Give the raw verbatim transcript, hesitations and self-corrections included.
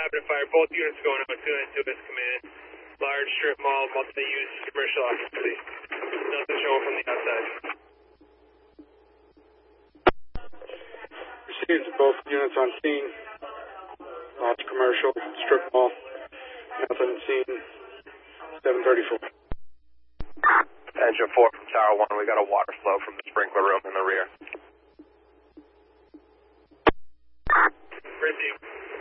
rapid fire. Both units going out to into this command. Large strip mall, multi-use commercial occupancy. Nothing showing from the outside. Received both units on scene. Large commercial strip mall. Nothing seen. seven thirty-four. Engine four from Tower one, we got a water flow from the sprinkler room in the rear. Received.